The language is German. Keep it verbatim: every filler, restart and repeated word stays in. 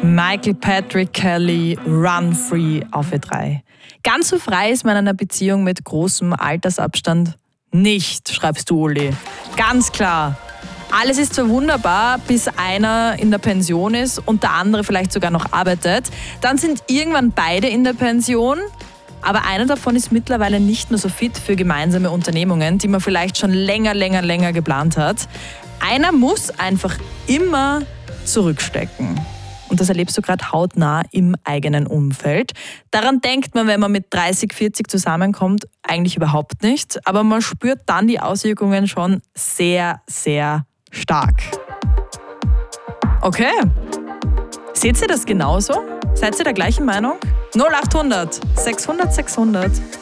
Michael Patrick Kelly, Run Free auf E drei. Ganz so frei ist man in einer Beziehung mit großem Altersabstand nicht, schreibst du, Uli. Ganz klar. Alles ist zwar wunderbar, bis einer in der Pension ist und der andere vielleicht sogar noch arbeitet. Dann sind irgendwann beide in der Pension, aber einer davon ist mittlerweile nicht mehr so fit für gemeinsame Unternehmungen, die man vielleicht schon länger, länger, länger geplant hat. Einer muss einfach immer zurückstecken. Und das erlebst du gerade hautnah im eigenen Umfeld. Daran denkt man, wenn man mit dreißig, vierzig zusammenkommt, eigentlich überhaupt nicht. Aber man spürt dann die Auswirkungen schon sehr, sehr stark. Okay. Seht ihr das genauso? Seid ihr der gleichen Meinung? null acht hundert sechshundert sechshundert